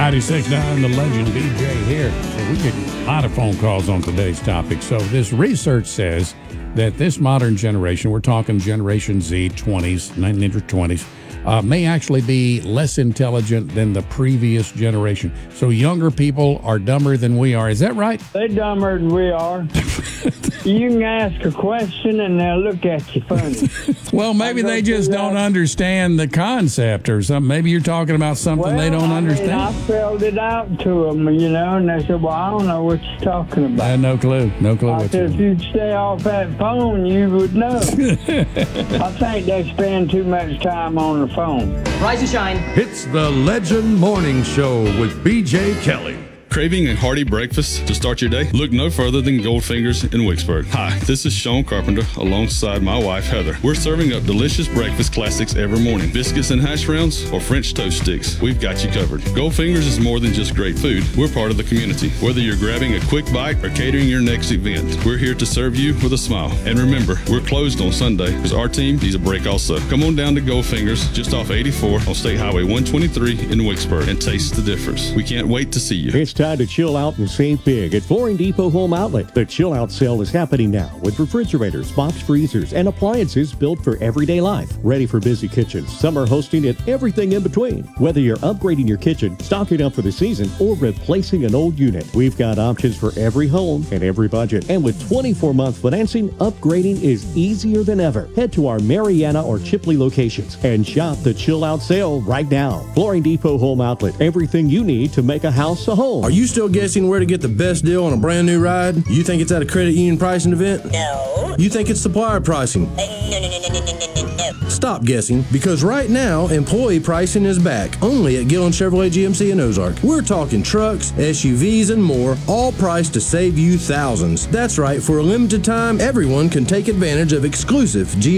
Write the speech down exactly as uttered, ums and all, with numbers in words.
ninety-six point nine, The Legend, B J here. So we get a lot of phone calls on today's topic. So this research says that this modern generation, we're talking Generation Z, twenties, nineteen to twenties, uh, may actually be less intelligent than the previous generation. So younger people are dumber than we are. Is that right? They're dumber than we are. You can ask a question and they'll look at you funny. Well, maybe they just don't understand the concept or something. Maybe you're talking about something well, they don't I understand. Mean, I spelled it out to them, you know, and they said, well, I don't know what you're talking about. I had no clue. No clue I what said, if you'd stay off that phone, you would know. I think they spend too much time on the phone. Rise and shine. It's the Legend Morning Show with B J Kelly. Craving a hearty breakfast to start your day? Look no further than Goldfingers in Wicksburg. Hi, this is Sean Carpenter alongside my wife Heather. We're serving up delicious breakfast classics every morning. Biscuits and hash browns or French toast sticks, we've got you covered. Goldfingers is more than just great food. We're part of the community. Whether you're grabbing a quick bite or catering your next event, we're here to serve you with a smile. And remember, we're closed on Sunday because our team needs a break also. Come on down to Goldfingers just off eighty-four on State Highway one twenty-three in Wicksburg and taste the difference. We can't wait to see you. It's time to chill out and save big at Flooring Depot Home Outlet. The chill out sale is happening now with refrigerators, box freezers, and appliances built for everyday life. Ready for busy kitchens, summer hosting, and everything in between. Whether you're upgrading your kitchen, stocking up for the season, or replacing an old unit, we've got options for every home and every budget. And with twenty-four month financing, upgrading is easier than ever. Head to our Mariana or Chipley locations and shop the chill out sale right now. Flooring Depot Home Outlet. Everything you need to make a house a home. Are you still guessing where to get the best deal on a brand new ride? You think it's at a credit union pricing event? No. You think it's supplier pricing? Uh, no, no, no, no, no, no, no, no. Stop guessing, because right now, employee pricing is back, only at Gillen Chevrolet G M C in Ozark. We're talking trucks, S U Vs, and more, all priced to save you thousands. That's right, for a limited time, everyone can take advantage of exclusive G M C